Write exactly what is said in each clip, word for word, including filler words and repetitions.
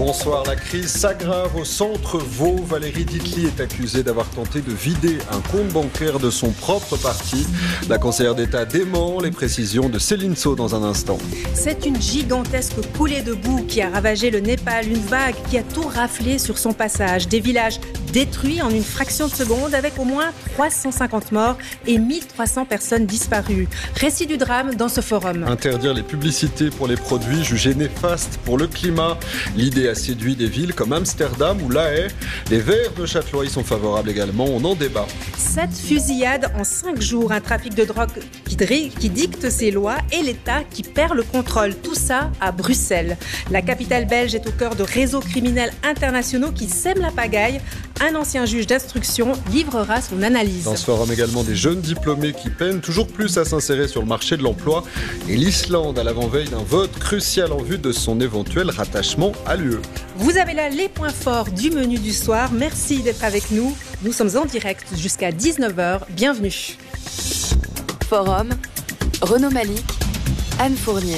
Bonsoir. La crise s'aggrave au centre Vaud. Valérie Ditely est accusée d'avoir tenté de vider un compte bancaire de son propre parti. La conseillère d'État dément. Les précisions de Céline Sceaux dans un instant. C'est une gigantesque coulée de boue qui a ravagé le Népal. Une vague qui a tout raflé sur son passage. Des villages détruits en une fraction de seconde avec au moins trois cent cinquante morts et mille trois cents personnes disparues. Récit du drame dans ce forum. Interdire les publicités pour les produits jugés néfastes pour le climat. L'idée a séduit des villes comme Amsterdam ou La Haye. Les Verts de Châtellerault y sont favorables également. On en débat. Sept fusillades en cinq jours. Un trafic de drogue qui, qui dicte ses lois et l'État qui perd le contrôle. Tout ça à Bruxelles. La capitale belge est au cœur de réseaux criminels internationaux qui sèment la pagaille. Un ancien juge d'instruction livrera son analyse. Dans ce forum également des jeunes diplômés qui peinent toujours plus à s'insérer sur le marché de l'emploi et l'Islande à l'avant-veille d'un vote crucial en vue de son éventuel rattachement à l'U E. Vous avez là les points forts du menu du soir. Merci d'être avec nous. Nous sommes en direct jusqu'à dix-neuf heures. Bienvenue. Forum, Renaud Malik, Anne Fournier.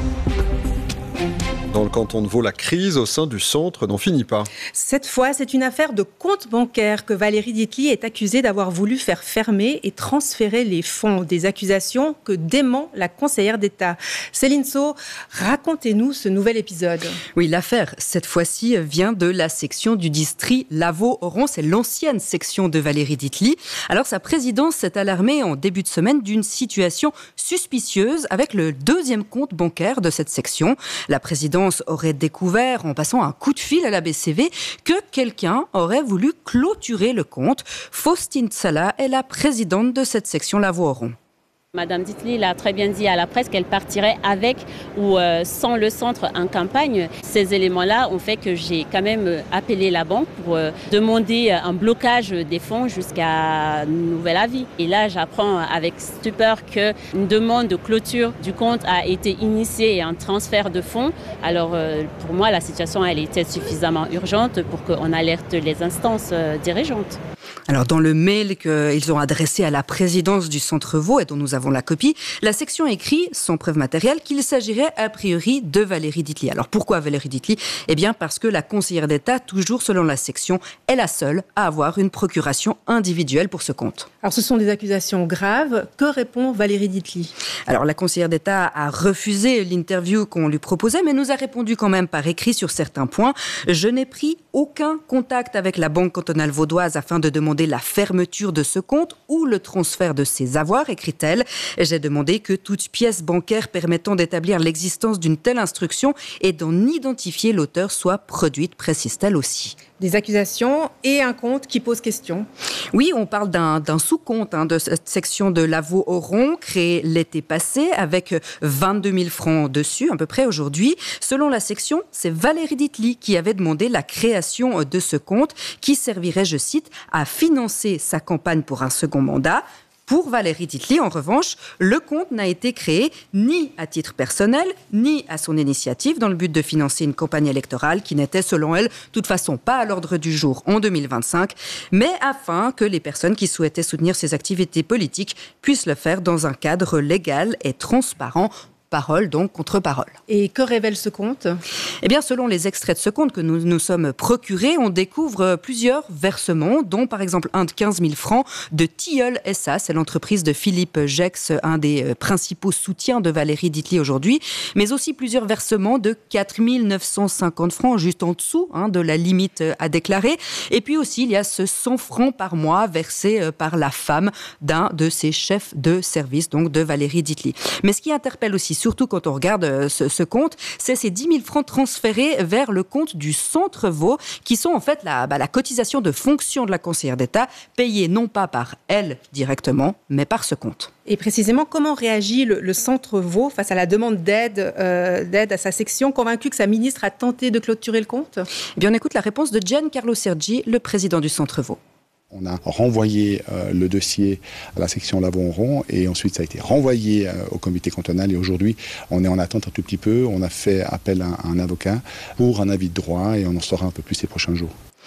Dans le canton de Vaud, la crise au sein du centre n'en finit pas. Cette fois, c'est une affaire de compte bancaire que Valérie Ditely est accusée d'avoir voulu faire fermer et transférer les fonds. Des accusations que dément la conseillère d'État. Céline Sceaux, racontez-nous ce nouvel épisode. Oui, l'affaire, cette fois-ci, vient de la section du district Lavaux-Oron. C'est l'ancienne section de Valérie Ditely. Alors, sa présidence s'est alarmée en début de semaine d'une situation suspicieuse avec le deuxième compte bancaire de cette section. La présidence aurait découvert, en passant un coup de fil à la B C V, que quelqu'un aurait voulu clôturer le compte. Faustine Tsala est la présidente de cette section Lavaux-Oron. Madame Ditely l'a très bien dit à la presse qu'elle partirait avec ou euh, sans le centre en campagne. Ces éléments-là ont fait que j'ai quand même appelé la banque pour euh, demander un blocage des fonds jusqu'à nouvel avis. Et là, j'apprends avec stupeur qu'une demande de clôture du compte a été initiée et un transfert de fonds. Alors euh, pour moi, la situation elle était suffisamment urgente pour qu'on alerte les instances euh, dirigeantes. Alors dans le mail qu'ils ont adressé à la présidence du Centre Vaud et dont nous avons la copie, la section écrit, sans preuve matérielle, qu'il s'agirait a priori de Valérie Ditely. Alors pourquoi Valérie Ditely ? Eh bien parce que la conseillère d'État, toujours selon la section, est la seule à avoir une procuration individuelle pour ce compte. Alors ce sont des accusations graves. Que répond Valérie Ditely ? Alors la conseillère d'État a refusé l'interview qu'on lui proposait, mais nous a répondu quand même par écrit sur certains points. Je n'ai pris aucun contact avec la Banque cantonale vaudoise afin de demander la fermeture de ce compte ou le transfert de ses avoirs, écrit-elle. J'ai demandé que toute pièce bancaire permettant d'établir l'existence d'une telle instruction et d'en identifier l'auteur soit produite, précise-t-elle aussi. Des accusations et un compte qui pose question. Oui, on parle d'un, d'un sous-compte hein, de cette section de Lavaux-Oron, créé l'été passé, avec vingt-deux mille francs dessus, à peu près aujourd'hui. Selon la section, c'est Valérie Ditely qui avait demandé la création de ce compte, qui servirait, je cite, à financer sa campagne pour un second mandat. Pour Valérie Ditely, en revanche, le compte n'a été créé ni à titre personnel, ni à son initiative, dans le but de financer une campagne électorale qui n'était, selon elle, de toute façon pas à l'ordre du jour en deux mille vingt-cinq, mais afin que les personnes qui souhaitaient soutenir ses activités politiques puissent le faire dans un cadre légal et transparent. Parole donc contre parole. Et que révèle ce compte ? Eh bien, selon les extraits de ce compte que nous nous sommes procurés, on découvre plusieurs versements, dont par exemple un de quinze mille francs de Tilleul S A, c'est l'entreprise de Philippe Gex, un des principaux soutiens de Valérie Ditely aujourd'hui, mais aussi plusieurs versements de quatre mille neuf cent cinquante francs, juste en dessous hein, de la limite à déclarer. Et puis aussi, il y a ce cent francs par mois versé par la femme d'un de ses chefs de service, donc de Valérie Ditely. Mais ce qui interpelle aussi, surtout quand on regarde ce, ce compte, c'est ces dix mille francs transférés vers le compte du Centre Vaud, qui sont en fait la, bah, la cotisation de fonction de la conseillère d'État, payée non pas par elle directement, mais par ce compte. Et précisément, comment réagit le, le Centre Vaud face à la demande d'aide, euh, d'aide à sa section, convaincu que sa ministre a tenté de clôturer le compte ? Eh bien, on écoute la réponse de Giancarlo Sergi, le président du Centre Vaud. On a renvoyé euh, le dossier à la section Lavaux-Oron et ensuite ça a été renvoyé euh, au comité cantonal et aujourd'hui on est en attente un tout petit peu. On a fait appel à, à un avocat pour un avis de droit et on en saura un peu plus ces prochains jours.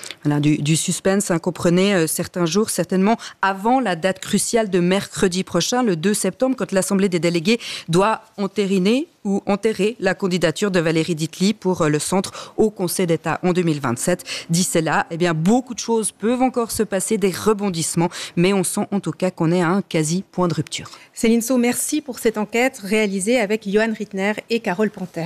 Voilà, du, du suspense hein, qu'on prenait euh, certains jours, certainement avant la date cruciale de mercredi prochain, le deux septembre, quand l'Assemblée des délégués doit entériner ou enterrer la candidature de Valérie Ditli pour euh, le centre au Conseil d'État en deux mille vingt-sept. D'ici là, eh bien, beaucoup de choses peuvent encore se passer, des rebondissements, mais on sent en tout cas qu'on est à un quasi point de rupture. Céline Sceaux, merci pour cette enquête réalisée avec Johan Rittner et Carole Panter.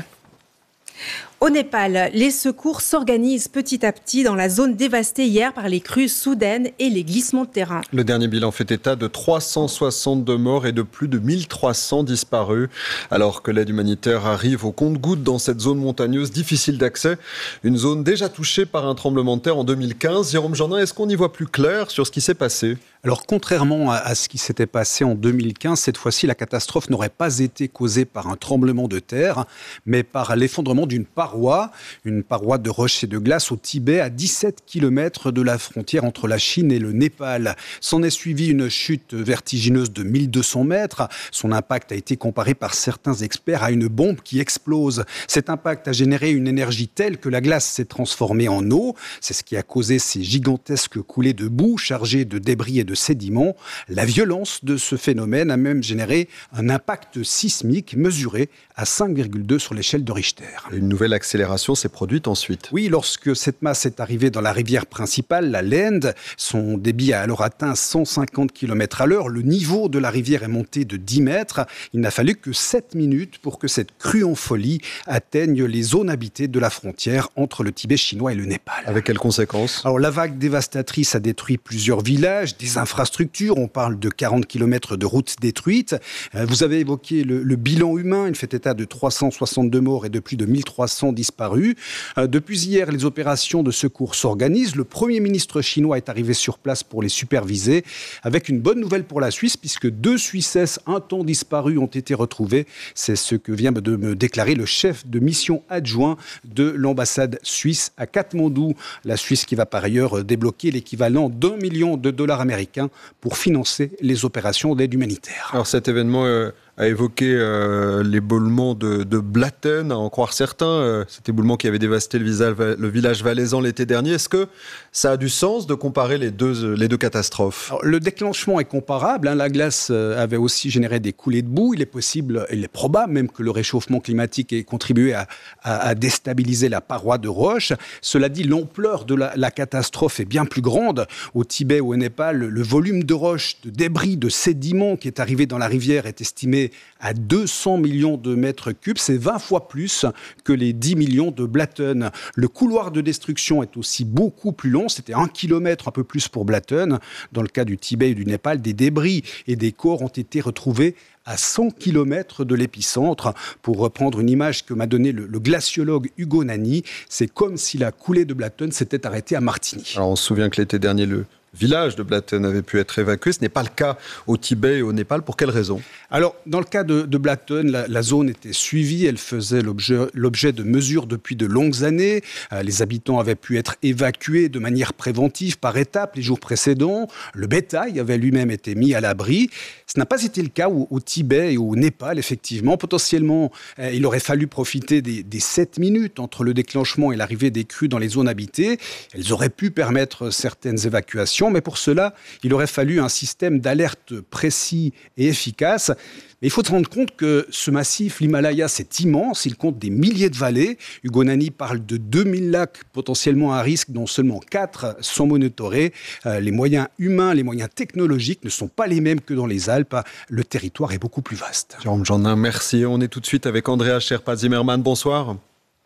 Au Népal, les secours s'organisent petit à petit dans la zone dévastée hier par les crues soudaines et les glissements de terrain. Le dernier bilan fait état de trois cent soixante-deux morts et de plus de mille trois cents disparus. Alors que l'aide humanitaire arrive au compte-gouttes dans cette zone montagneuse difficile d'accès, une zone déjà touchée par un tremblement de terre en deux mille quinze. Jérôme Jourdain, est-ce qu'on y voit plus clair sur ce qui s'est passé ? Alors, contrairement à, à ce qui s'était passé en deux mille quinze, cette fois-ci, la catastrophe n'aurait pas été causée par un tremblement de terre, mais par l'effondrement d'une paroi, une paroi de roches et de glace au Tibet, à dix-sept kilomètres de la frontière entre la Chine et le Népal. S'en est suivi une chute vertigineuse de mille deux cents mètres. Son impact a été comparé par certains experts à une bombe qui explose. Cet impact a généré une énergie telle que la glace s'est transformée en eau. C'est ce qui a causé ces gigantesques coulées de boue chargées de débris et de sédiments. La violence de ce phénomène a même généré un impact sismique mesuré à cinq virgule deux sur l'échelle de Richter. Une nouvelle accélération s'est produite ensuite. Oui, lorsque cette masse est arrivée dans la rivière principale, la Lende, son débit a alors atteint cent cinquante kilomètres à l'heure. Le niveau de la rivière est monté de dix mètres. Il n'a fallu que sept minutes pour que cette crue en folie atteigne les zones habitées de la frontière entre le Tibet chinois et le Népal. Avec quelles conséquences ? Alors, la vague dévastatrice a détruit plusieurs villages, des infrastructures. On parle de quarante kilomètres de routes détruites. Vous avez évoqué le, le bilan humain. Il fait état de trois cent soixante-deux morts et de plus de mille trois cents disparus. Depuis hier, les opérations de secours s'organisent. Le Premier ministre chinois est arrivé sur place pour les superviser, avec une bonne nouvelle pour la Suisse, puisque deux Suissesses un temps disparues ont été retrouvées. C'est ce que vient de me déclarer le chef de mission adjoint de l'ambassade suisse à Katmandou. La Suisse qui va par ailleurs débloquer l'équivalent d'un million de dollars américains pour financer les opérations d'aide humanitaire. Alors cet événement euh, a évoqué euh, l'éboulement de, de Blatten, à en croire certains, euh, cet éboulement qui avait dévasté le, visage, le village valaisan l'été dernier. Est-ce que ça a du sens de comparer les deux, les deux catastrophes ? Alors, le déclenchement est comparable. Hein. La glace euh, avait aussi généré des coulées de boue. Il est possible, il est probable même que le réchauffement climatique ait contribué à, à, à déstabiliser la paroi de roche. Cela dit, l'ampleur de la, la catastrophe est bien plus grande. Au Tibet ou au Népal, le, le volume de roches, de débris, de sédiments qui est arrivé dans la rivière est estimé à deux cents millions de mètres cubes. C'est vingt fois plus que les dix millions de Blatten. Le couloir de destruction est aussi beaucoup plus long. C'était un kilomètre, un peu plus pour Blatten. Dans le cas du Tibet et du Népal, des débris et des corps ont été retrouvés à cent kilomètres de l'épicentre. Pour reprendre une image que m'a donnée le, le glaciologue Hugo Nani, c'est comme si la coulée de Blatten s'était arrêtée à Martigny. Alors on se souvient que l'été dernier, le village de Blatten avait pu être évacué. Ce n'est pas le cas au Tibet et au Népal. Pour quelles raisons ? Alors, dans le cas de, de Blatten, la, la zone était suivie. Elle faisait l'objet, l'objet de mesures depuis de longues années. Euh, les habitants avaient pu être évacués de manière préventive par étapes les jours précédents. Le bétail avait lui-même été mis à l'abri. Ce n'a pas été le cas au, au Tibet et au Népal, effectivement. Potentiellement, euh, il aurait fallu profiter des, des sept minutes entre le déclenchement et l'arrivée des crues dans les zones habitées. Elles auraient pu permettre certaines évacuations, mais pour cela, il aurait fallu un système d'alerte précis et efficace. Mais il faut se rendre compte que ce massif, l'Himalaya, c'est immense. Il compte des milliers de vallées. Hugo Nani parle de deux mille lacs potentiellement à risque, dont seulement quatre sont monitorés. Euh, les moyens humains, les moyens technologiques ne sont pas les mêmes que dans les Alpes. Le territoire est beaucoup plus vaste. Jérôme Jourdain, merci. On est tout de suite avec Andrea Sherpa-Zimmermann. Bonsoir.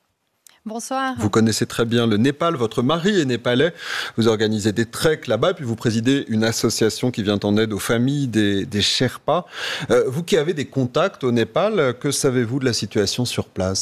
Bonsoir. Vous connaissez très bien le Népal, votre mari est népalais, vous organisez des treks là-bas, puis vous présidez une association qui vient en aide aux familles des, des Sherpas. Euh, vous qui avez des contacts au Népal, que savez-vous de la situation sur place ?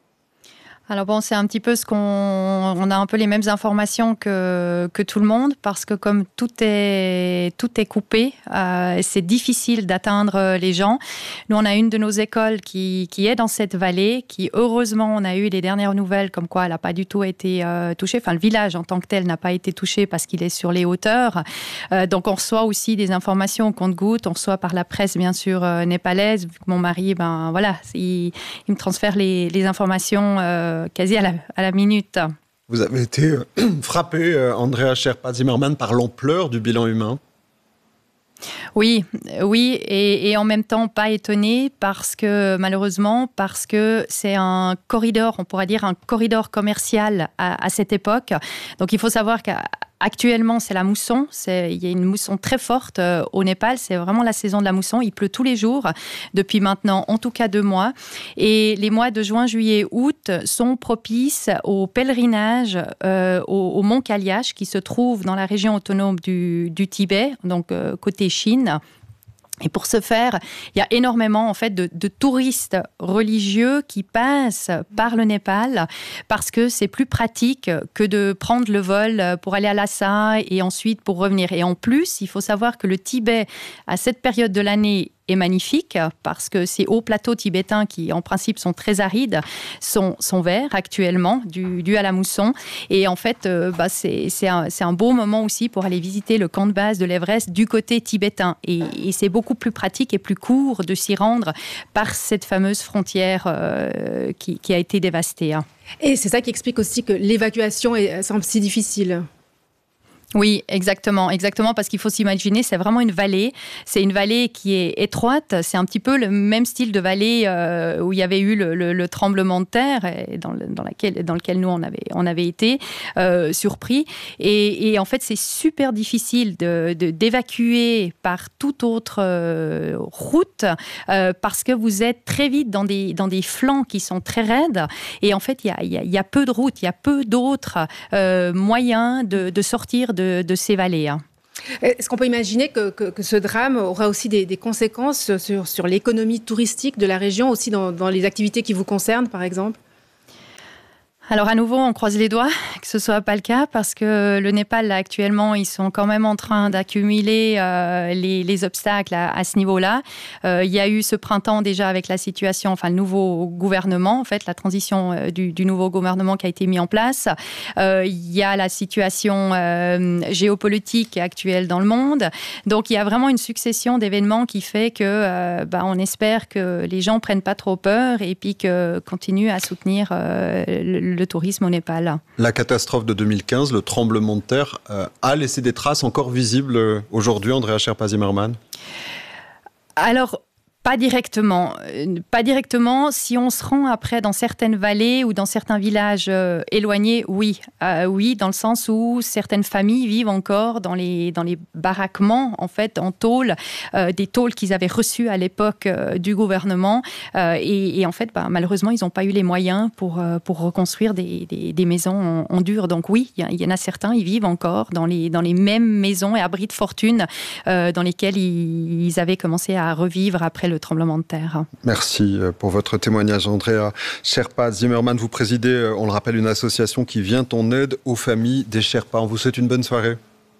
Alors bon, c'est un petit peu ce qu'on... On a un peu les mêmes informations que, que tout le monde, parce que comme tout est, tout est coupé, euh, c'est difficile d'atteindre les gens. Nous, on a une de nos écoles qui, qui est dans cette vallée, qui heureusement, on a eu les dernières nouvelles comme quoi elle n'a pas du tout été euh, touchée. Enfin, le village en tant que tel n'a pas été touché parce qu'il est sur les hauteurs. Euh, donc, on reçoit aussi des informations au compte-gouttes. On reçoit par la presse, bien sûr, euh, népalaise. Vu que mon mari, ben voilà, il, il me transfère les, les informations euh, quasi à la, à la minute. Vous avez été euh, frappé, euh, Andrea Sherpa Zimmermann, par l'ampleur du bilan humain. Oui, oui, et, et en même temps pas étonné parce que malheureusement parce que c'est un corridor, on pourrait dire un corridor commercial à, à cette époque. Donc il faut savoir qu'actuellement c'est la mousson, c'est, il y a une mousson très forte euh, au Népal, c'est vraiment la saison de la mousson. Il pleut tous les jours depuis maintenant en tout cas deux mois, et les mois de juin, juillet, août sont propices au pèlerinage euh, au, au mont Kaliach qui se trouve dans la région autonome du, du Tibet, donc euh, côté Chine. Et pour ce faire, il y a énormément en fait de, de touristes religieux qui passent par le Népal parce que c'est plus pratique que de prendre le vol pour aller à Lhasa et ensuite pour revenir. Et en plus, il faut savoir que le Tibet, à cette période de l'année, est magnifique parce que ces hauts plateaux tibétains qui en principe sont très arides sont, sont verts actuellement dû, dû à la mousson, et en fait euh, bah, c'est, c'est, un, c'est un beau moment aussi pour aller visiter le camp de base de l'Everest du côté tibétain, et, et c'est beaucoup plus pratique et plus court de s'y rendre par cette fameuse frontière euh, qui, qui a été dévastée. Et c'est ça qui explique aussi que l'évacuation est, semble si difficile. Oui, exactement, exactement, parce qu'il faut s'imaginer, c'est vraiment une vallée. C'est une vallée qui est étroite. C'est un petit peu le même style de vallée euh, où il y avait eu le, le, le tremblement de terre, et dans, le, dans, laquelle, dans lequel nous on avait, on avait été euh, surpris. Et, et en fait, c'est super difficile de, de, d'évacuer par toute autre euh, route euh, parce que vous êtes très vite dans des, dans des flancs qui sont très raides. Et en fait, il y a, il y a, il y a peu de routes, il y a peu d'autres euh, moyens de, de sortir de De, de ces vallées. Est-ce qu'on peut imaginer que, que, que ce drame aura aussi des, des conséquences sur, sur l'économie touristique de la région, aussi dans, dans les activités qui vous concernent, par exemple ? Alors à nouveau, on croise les doigts que ce soit pas le cas, parce que le Népal, là, actuellement, ils sont quand même en train d'accumuler euh, les, les obstacles à, à ce niveau-là. Euh, il y a eu ce printemps déjà avec la situation, enfin le nouveau gouvernement, en fait, la transition euh, du, du nouveau gouvernement qui a été mis en place. Euh, il y a la situation euh, géopolitique actuelle dans le monde. Donc il y a vraiment une succession d'événements qui fait que, euh, bah, on espère que les gens prennent pas trop peur et puis que continuent à soutenir euh, le le tourisme au Népal. La catastrophe de deux mille quinze, le tremblement de terre, euh, a laissé des traces encore visibles aujourd'hui, Andrea Sherpa Zimmermann ? Alors, pas directement. Pas directement. Si on se rend après dans certaines vallées ou dans certains villages euh, éloignés, oui. Euh, oui, dans le sens où certaines familles vivent encore dans les, dans les baraquements, en fait, en tôle, euh, des tôles qu'ils avaient reçues à l'époque euh, du gouvernement. Euh, et, et en fait, bah, malheureusement, ils n'ont pas eu les moyens pour, euh, pour reconstruire des, des, des maisons en, en dur. Donc oui, il y, y en a certains, ils vivent encore dans les, dans les mêmes maisons et abris de fortune euh, dans lesquels ils, ils avaient commencé à revivre après le le tremblement de terre. Merci pour votre témoignage, Andrea Sherpa Zimmermann. Vous présidez, on le rappelle, une association qui vient en aide aux familles des Sherpas. On vous souhaite une bonne soirée.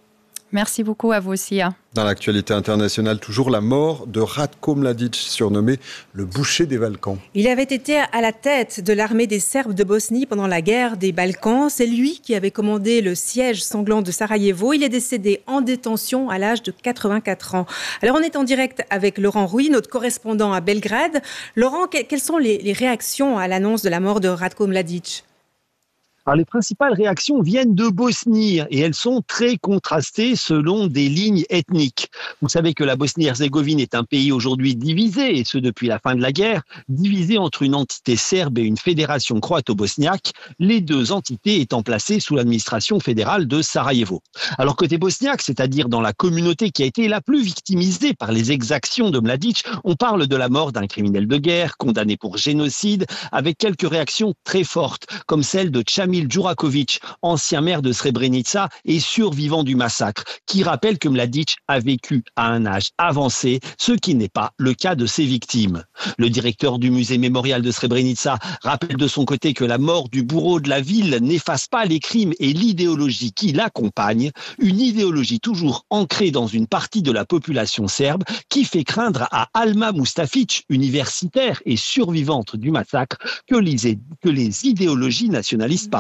Merci beaucoup à vous aussi. Dans l'actualité internationale, toujours la mort de Ratko Mladic, surnommé le boucher des Balkans. Il avait été à la tête de l'armée des Serbes de Bosnie pendant la guerre des Balkans. C'est lui qui avait commandé le siège sanglant de Sarajevo. Il est décédé en détention à l'âge de quatre-vingt-quatre ans. Alors on est en direct avec Laurent Rouy, notre correspondant à Belgrade. Laurent, quelles sont les réactions à l'annonce de la mort de Ratko Mladic ? Alors, les principales réactions viennent de Bosnie et elles sont très contrastées selon des lignes ethniques. Vous savez que la Bosnie-Herzégovine est un pays aujourd'hui divisé, et ce depuis la fin de la guerre, divisé entre une entité serbe et une fédération croato-bosniaque, les deux entités étant placées sous l'administration fédérale de Sarajevo. Alors côté bosniaque, c'est-à-dire dans la communauté qui a été la plus victimisée par les exactions de Mladic, on parle de la mort d'un criminel de guerre condamné pour génocide, avec quelques réactions très fortes, comme celle de Chamil Djurakovic, ancien maire de Srebrenica et survivant du massacre, qui rappelle que Mladic a vécu à un âge avancé, ce qui n'est pas le cas de ses victimes. Le directeur du musée mémorial de Srebrenica rappelle de son côté que la mort du bourreau de la ville n'efface pas les crimes et l'idéologie qui l'accompagne, une idéologie toujours ancrée dans une partie de la population serbe qui fait craindre à Alma Mustafic, universitaire et survivante du massacre, que les, que les idéologies nationalistes par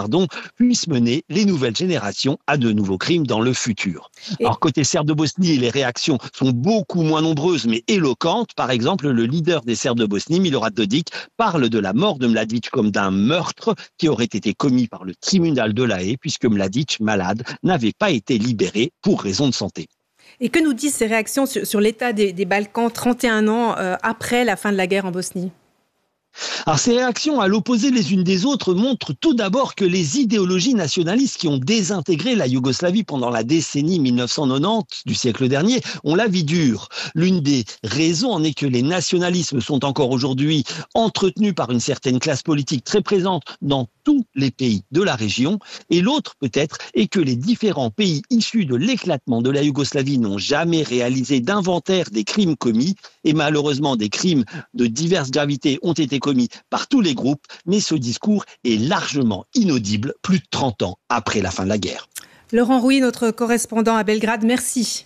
pardon, puisse mener les nouvelles générations à de nouveaux crimes dans le futur. Et... Alors, côté Serbes de Bosnie, les réactions sont beaucoup moins nombreuses, mais éloquentes. Par exemple, le leader des Serbes de Bosnie, Milorad Dodik, parle de la mort de Mladic comme d'un meurtre qui aurait été commis par le tribunal de La Haye, puisque Mladic, malade, n'avait pas été libéré pour raison de santé. Et que nous disent ces réactions sur, sur l'état des, des Balkans trente et un ans euh, après la fin de la guerre en Bosnie ? Alors, ces réactions à l'opposé les unes des autres montrent tout d'abord que les idéologies nationalistes qui ont désintégré la Yougoslavie pendant la décennie mille neuf cent quatre-vingt-dix du siècle dernier ont la vie dure. L'une des raisons en est que les nationalismes sont encore aujourd'hui entretenus par une certaine classe politique très présente dans tous les pays de la région, et l'autre peut-être est que les différents pays issus de l'éclatement de la Yougoslavie n'ont jamais réalisé d'inventaire des crimes commis, et malheureusement des crimes de diverses gravités ont été commis par tous les groupes, mais ce discours est largement inaudible plus de trente ans après la fin de la guerre. Laurent Rouy, notre correspondant à Belgrade, merci.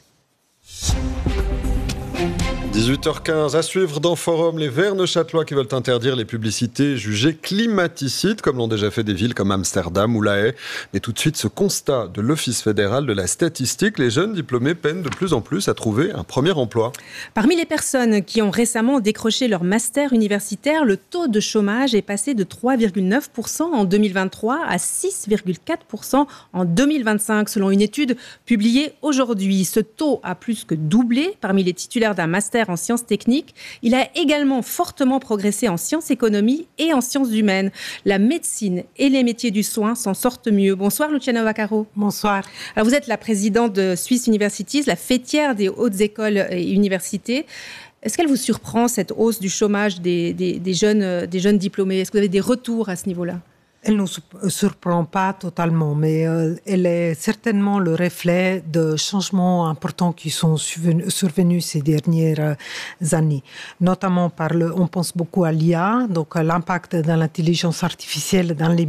dix-huit heures quinze, à suivre dans Forum, les Verts neuchâtelois qui veulent interdire les publicités jugées climaticides, comme l'ont déjà fait des villes comme Amsterdam ou La Haye. Mais tout de suite, ce constat de l'Office fédéral de la statistique, les jeunes diplômés peinent de plus en plus à trouver un premier emploi. Parmi les personnes qui ont récemment décroché leur master universitaire, le taux de chômage est passé de trois virgule neuf pour cent en deux mille vingt-trois à six virgule quatre pour cent en deux mille vingt-cinq, selon une étude publiée aujourd'hui. Ce taux a plus que doublé parmi les titulaires d'un master en sciences techniques. Il a également fortement progressé en sciences économie et en sciences humaines. La médecine et les métiers du soin s'en sortent mieux. Bonsoir Luciana Vaccaro. Bonsoir. Alors, vous êtes la présidente de Swiss Universities, la fêtière des hautes écoles et universités. Est-ce qu'elle vous surprend, cette hausse du chômage des, des, des, jeunes, des jeunes diplômés ? Est-ce que vous avez des retours à ce niveau-là ? Elle ne nous surprend pas totalement, mais euh, elle est certainement le reflet de changements importants qui sont survenus ces dernières années. Notamment par le, on pense beaucoup à l'I A, donc à l'impact de l'intelligence artificielle dans les